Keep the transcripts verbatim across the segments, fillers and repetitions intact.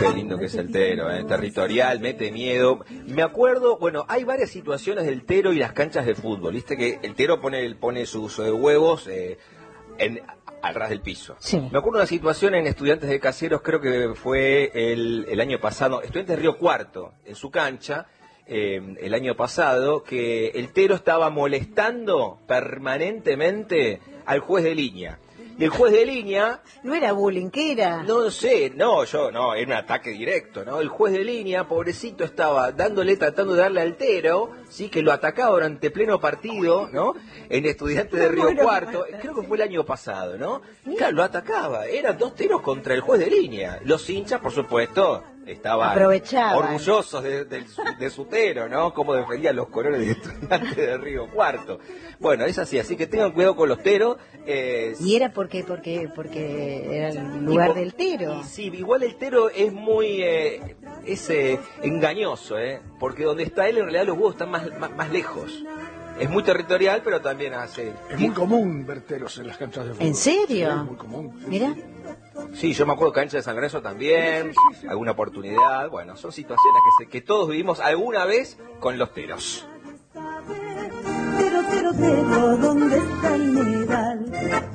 Qué lindo que es el Tero, ¿eh? Territorial, mete miedo. Me acuerdo, bueno, hay varias situaciones del Tero y las canchas de fútbol. Viste que el Tero pone, pone sus eh, huevos eh, en, al ras del piso. Sí. Me acuerdo de una situación en Estudiantes de Caseros, creo que fue el, el año pasado, Estudiantes de Río Cuarto, en su cancha, eh, el año pasado, que el Tero estaba molestando permanentemente al juez de línea. Y el juez de línea... No era bullying, ¿qué era? No sé, no, yo, no, era un ataque directo, ¿no? El juez de línea, pobrecito, estaba dándole, tratando de darle al Tero, sí, que lo atacaba durante pleno partido, ¿no? En Estudiantes de Río Cuarto, creo que fue el año pasado, ¿no? Claro, lo atacaba, eran dos Teros contra el juez de línea. Los hinchas, por supuesto, estaban orgullosos de, de, de su Tero, ¿no? Cómo defendían los colores de Estudiantes de Río Cuarto. Bueno, es así, así que tengan cuidado con los Teros. Eh, ¿Y era porque, porque, porque era el lugar y, del Tero? Y sí, igual el Tero es muy eh, es, eh, engañoso, ¿eh? Porque donde está él, en realidad los huevos están más, más, más lejos. Es muy territorial, pero también hace... Es muy común ver teros en las canchas de fútbol. ¿En serio? Sí, es muy común. Sí, Mira. Sí, yo me acuerdo cancha de San Lorenzo también, alguna oportunidad. Bueno, son situaciones que, se, que todos vivimos alguna vez con los Teros. Tero, tero, tero, ¿dónde está el medal?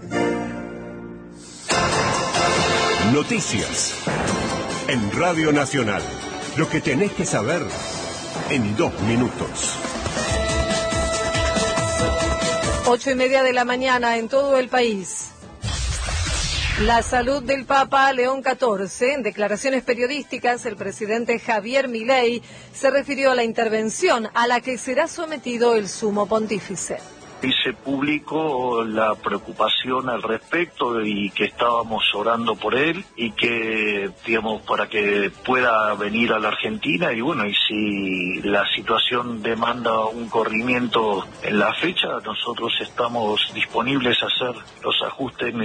Noticias en Radio Nacional. Lo que tenés que saber en dos minutos. Ocho y media de la mañana en todo el país. La salud del Papa León catorce. En declaraciones periodísticas, el presidente Javier Milei se refirió a la intervención a la que será sometido el sumo pontífice. Hice público la preocupación al respecto y que estábamos orando por él y que, digamos, para que pueda venir a la Argentina y bueno, y si la situación demanda un corrimiento en la fecha, nosotros estamos disponibles a hacer los ajustes necesarios.